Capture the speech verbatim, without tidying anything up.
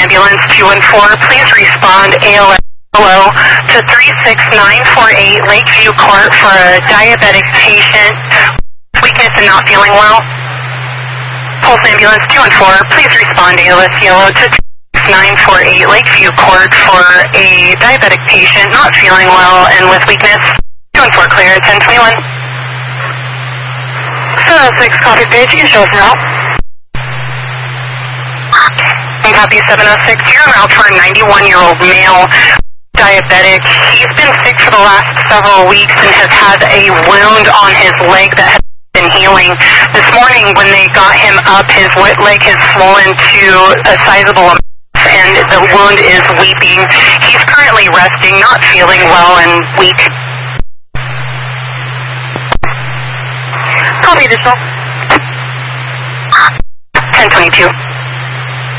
Ambulance two one four, please respond A L S hello to three six nine four eight Lakeview Court for a diabetic patient, weakness and not feeling well. Pulse Ambulance two one four, please respond A L S yellow to three six nine four eight Lakeview Court for a diabetic patient, not feeling well and with weakness. two one four clear, ten twenty-one. seven oh six, copy page, you can show us now. And copy seven oh six, you're en route for a ninety-one-year-old male diabetic. He's been sick for the last several weeks and has had a wound on his leg that has been healing. This morning when they got him up, his leg has swollen to a sizable amount and the wound is weeping. He's currently resting, not feeling well and weak. Copy additional. ten twenty-two.